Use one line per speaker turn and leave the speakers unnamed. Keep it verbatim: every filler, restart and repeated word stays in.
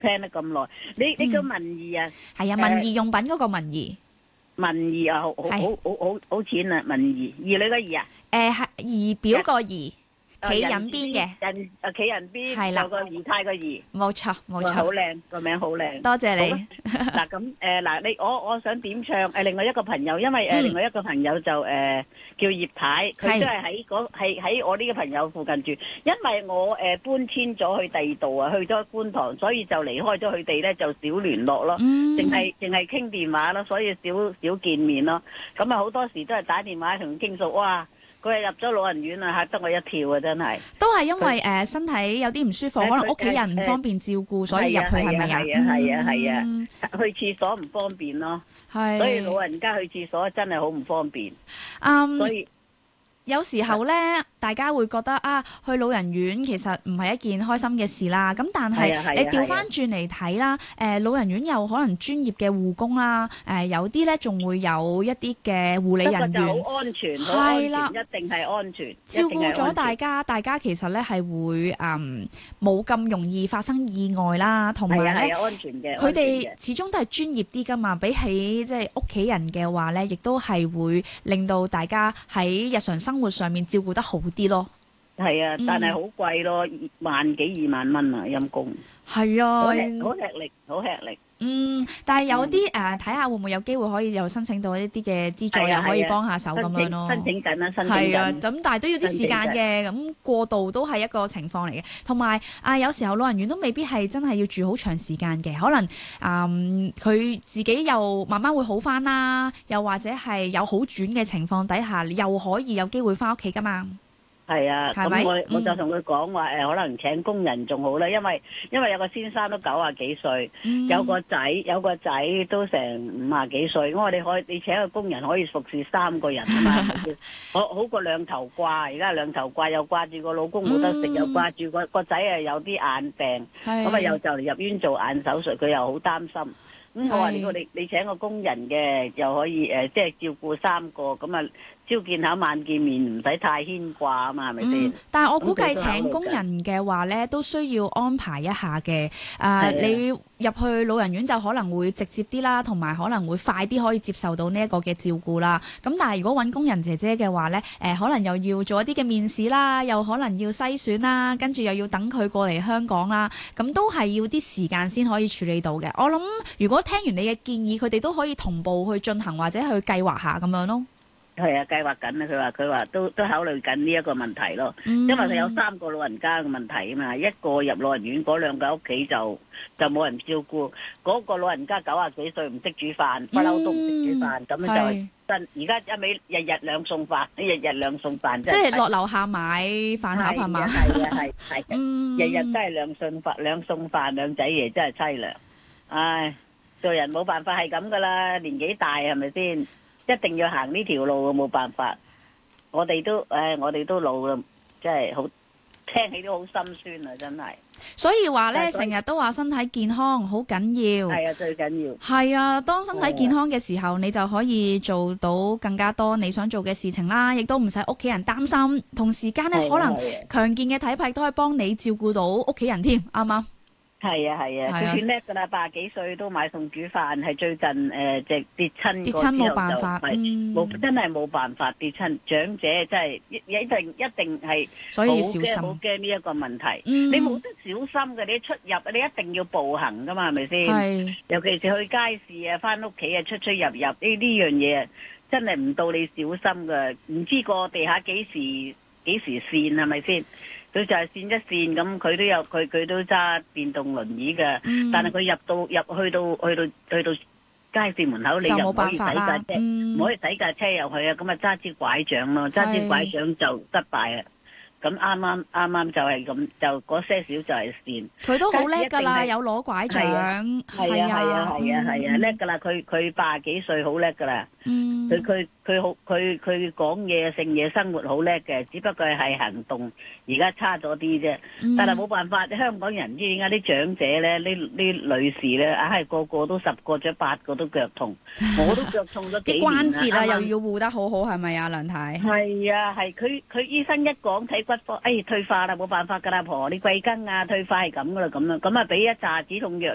聽得咁耐，你你叫文儀啊？
係啊，文儀用品嗰個文儀，
文儀啊，好好好好好好淺啊，文儀，兒女個兒啊？
誒係儀表個儀，企人邊嘅，
人啊企人邊，有個儀態個儀，
冇錯冇錯，
好靚個名好靚，
多謝你。
嗱咁誒嗱，你我我想點唱誒？另外一個朋友，因為誒另外一個朋友就誒叫葉太，佢都係喺嗰係喺我呢個朋友附近住，因為我誒搬遷咗去第二度啊，去咗觀塘，所以就離開咗佢哋咧，就少聯絡咯，淨係淨係傾電話咯，所以少少見面咯。咁啊好多時都係打電話同佢傾訴，哇！佢係入咗老人院啊，嚇得我一跳啊！真係都係因為誒身體有啲唔舒服，可能屋企人唔方便照顧，所以入去係咪啊？係啊係啊係啊，去廁所唔方便咯，係，所以老人家去廁所真係好唔方便。啱，所以有時候咧，大家會覺得啊，去老人院其實唔係一件開心嘅事啦。咁但係你調翻轉嚟睇啦，誒老人院有可能專業嘅護工啦，誒有啲咧仲會有一啲嘅護理人員，好安全，係啦，一定係安全，照顧咗大家，大家其實咧係會誒冇咁容易發生意外啦，同埋咧安全嘅，佢哋始終都係專業啲噶嘛，比起即係屋企人嘅話咧，亦都係會令到大家喺日常生活上面照顧得好啲咯。係啊，但係好貴咯，萬幾二萬蚊啊，陰公。係啊，好吃好吃力，好吃力。嗯，但係有啲誒，睇下會唔會有機會可以又申請到一啲嘅資助，又可以幫下手咁樣咯。申請緊啦，申請緊。係啊，咁但係都要啲時間嘅，咁過渡都係一個情況嚟嘅。同埋啊，有時候老人院都未必係真係要住好長時間嘅，可能誒佢自己又慢慢會好翻啦，又或者係有好轉嘅情況底下，又可以有機會翻屋企噶嘛。係啊，咁我我就同佢講話誒，可能請工人仲好啦，因為因為有個先生都九啊幾歲，嗯、有個仔有個仔都成五啊幾歲，咁我哋可以你請個工人可以服侍三個人啊嘛，好好過兩頭掛，而家兩頭掛又掛住個老公冇得食，嗯、又掛住個個仔啊有啲眼病，咁啊又就嚟入院做眼手術，佢又好擔心。咁我話你個你你請個工人嘅又可以誒，即係照顧三個咁啊。朝見口晚見面，唔使太牽掛啊嘛，係咪先？但係我估計請工人嘅話咧，都需要安排一下嘅。誒、呃，你入去老人院就可能會直接啲啦，同埋可能會快啲可以接受到呢一個嘅照顧啦。咁但係如果揾工人姐姐嘅話咧，誒、呃、可能又要做一啲嘅面試啦，又可能要篩選啦，跟住又要等佢過嚟香港啦，咁都係要啲時間先可以處理到嘅。我諗如果聽完你嘅建議，佢哋都可以同步去進行或者去計劃下咁樣咯。係啊，計劃緊啊！佢話佢話都都考慮緊呢一個問題咯，嗯、因為佢有三個老人家嘅問題啊嘛，一個入老人院，嗰兩個喺屋企就就冇人照顧，嗰、嗰個老人家九啊幾歲唔識煮飯，不嬲都唔識煮飯，咁、嗯、樣就真而家一味日日兩餸飯，日日兩餸飯，即係落樓下買飯盒係嘛？係啊係係，日日都係兩餸飯兩餸飯兩仔爺，真係淒涼。唉，做人冇辦法係咁噶啦，年紀大係咪先？一定要行呢條路，冇辦法。我哋都，誒，我哋都老啦，真係好聽起都好心酸啊！真係。所以話咧，成日都話身體健康好緊要。係啊，最緊要。係啊，當身體健康嘅時候，你就可以做到更加多你想做嘅事情啦，亦都唔使屋企人擔心。同時間咧，可能強健嘅體魄都可以幫你照顧到屋企人添，啱唔啱？係啊係啊，佢算叻噶啦，八十幾歲都買餸煮飯，係最近誒即係跌親，跌親冇辦法，冇真係冇辦法跌親。長者真係一一定一定係，所以要小心，好驚呢一個問題。你冇得小心嘅，你出入你一定要步行噶嘛，係咪先？係，尤其是去街市啊、翻屋企啊、出出入入呢呢樣嘢，真係唔到你小心噶，唔知個地下幾時幾時跣係咪先？佢就係跣一跣咁，佢都有佢佢都揸電動輪椅嘅，嗯、但係佢入到入去到去到去到街市門口，你又唔可以洗架車，唔、嗯、可以洗架車入去啊！咁啊揸支拐杖咯，揸支拐杖就失敗啊！咁啱啱啱啱就係咁，就嗰些少就係跣。佢都好叻㗎啦，有攞拐杖。係啊係啊係啊係啊，叻㗎啦！佢佢八十幾歲好叻㗎啦。嗯。佢佢佢好佢佢講嘢性嘢生活好叻嘅，只不過係行動而家差咗啲啫。嗯、但係冇辦法，香港人唔知點解啲長者咧，呢呢女士咧，硬係個個都十個咗八個都腳痛，我都腳痛咗幾年啦。關節啊，又要護得好好，係咪啊，梁太？係啊，係佢佢醫生一講睇骨科，哎退化啦，冇辦法㗎啦，婆你貴庚啊，退化係咁㗎啦，咁樣咁啊俾一紮止痛藥。